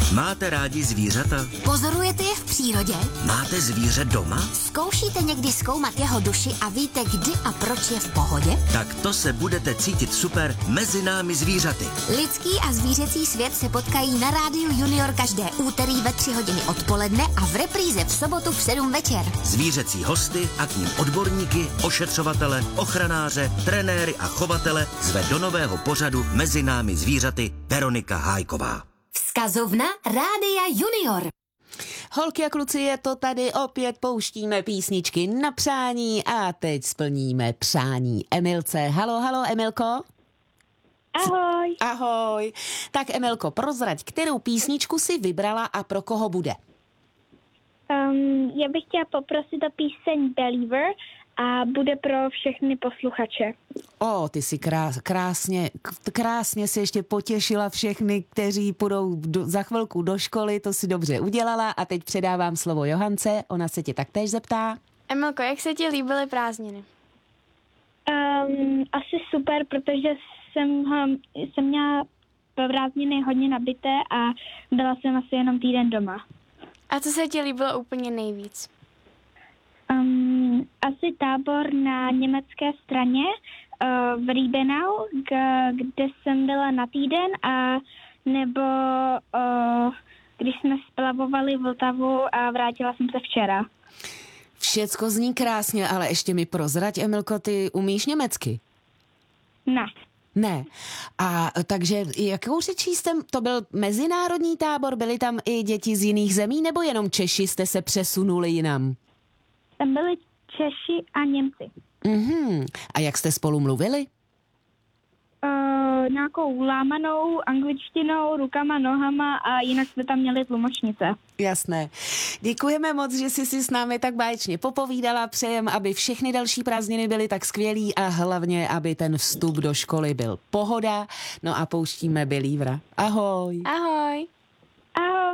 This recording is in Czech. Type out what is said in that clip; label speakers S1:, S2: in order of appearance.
S1: Máte rádi zvířata?
S2: Pozorujete je v přírodě?
S1: Máte zvíře doma?
S2: Zkoušíte někdy zkoumat jeho duši a víte, kdy a proč je v pohodě?
S1: Tak to se budete cítit super mezi námi zvířaty.
S2: Lidský a zvířecí svět se potkají na rádiu Junior každé úterý ve 3 hodiny odpoledne a v repríze v sobotu v 7 večer.
S1: Zvířecí hosty a k nim odborníky, ošetřovatele, ochranáře, trenéry a chovatele zve do nového pořadu Mezi námi zvířaty Veronika Hájková.
S2: Vzkazovna Rádia Junior.
S3: Holky a kluci, je to tady, opět pouštíme písničky na přání a teď splníme přání Emilce. Halo, Emilko?
S4: Ahoj.
S3: Ahoj. Tak Emilko, prozrať, kterou písničku si vybrala a pro koho bude?
S4: Já bych chtěla poprosit o píseň Believer a bude pro všechny posluchače.
S3: Ty si krásně si ještě potěšila všechny, kteří půjdou za chvilku do školy, to si dobře udělala a teď předávám slovo Johance, ona se tě taktéž zeptá.
S5: Emilko, jak se ti líbily prázdniny?
S4: Asi super, protože jsem měla prázdniny hodně nabité a byla jsem asi jenom týden doma.
S5: A co se ti líbilo úplně nejvíc?
S4: Asi tábor na německé straně v Riebenau, kde jsem byla na týden, a nebo když jsme splavovali Vltavu a vrátila jsem se včera.
S3: Všecko zní krásně, ale ještě mi prozrať, Emilko, ty umíš německy?
S4: Ne.
S3: A takže jakou řečí jste, to byl mezinárodní tábor, byli tam i děti z jiných zemí, nebo jenom Češi jste se přesunuli jinam?
S4: Tam byli Češi a Němci.
S3: A jak jste spolu mluvili?
S4: Nějakou lámanou angličtinou, rukama, nohama a jinak jsme tam měli tlumočnice.
S3: Jasné. Děkujeme moc, že jsi si s námi tak báječně popovídala. Přejem, aby všechny další prázdniny byly tak skvělý a hlavně, aby ten vstup do školy byl pohoda. No a pouštíme Believera. Ahoj.
S5: Ahoj.